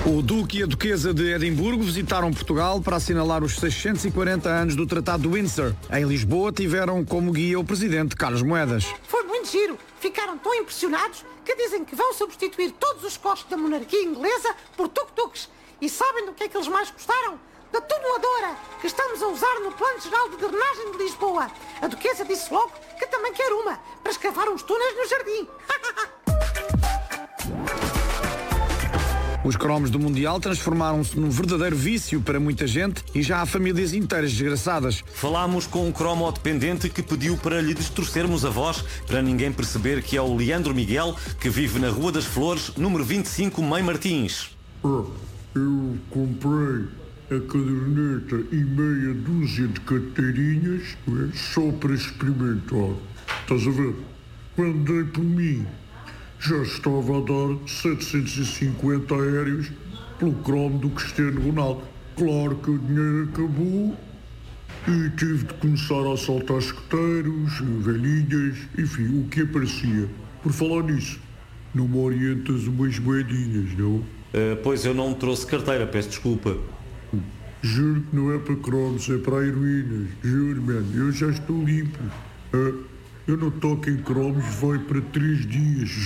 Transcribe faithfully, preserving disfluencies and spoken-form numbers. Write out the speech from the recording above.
O Duque e a Duquesa de Edimburgo visitaram Portugal para assinalar os seiscentos e quarenta anos do Tratado de Windsor. Em Lisboa tiveram como guia o presidente Carlos Moedas. Foi muito giro. Ficaram tão impressionados que dizem que vão substituir todos os costos da monarquia inglesa por tuk-tuks. E sabem do que é que eles mais gostaram? Da tuneladora que estamos a usar no Plano Geral de Drenagem de Lisboa. A Duquesa disse logo que também quer uma, para escavar uns túneis no jardim. Os cromos do Mundial transformaram-se num verdadeiro vício para muita gente e já há famílias inteiras desgraçadas. Falámos com um cromo-dependente que pediu para lhe distorcermos a voz para ninguém perceber que é o Leandro Miguel, que vive na Rua das Flores, número vinte e cinco, Mãe Martins. Ah, eu comprei a caderneta e meia dúzia de carteirinhas, não é, só para experimentar. Estás a ver? Quando dei por mim, já estava a dar setecentos e cinquenta aéreos pelo cromo do Cristiano Ronaldo. Claro que o dinheiro acabou e tive de começar a assaltar escuteiros, velhinhas, enfim, o que aparecia. Por falar nisso, não me orientas umas moedinhas, não? Uh, pois eu não trouxe carteira, peço desculpa. Juro que não é para cromos, é para heroínas. Juro, mano, eu já estou limpo. Uh, eu não toco em cromos, vai para três dias.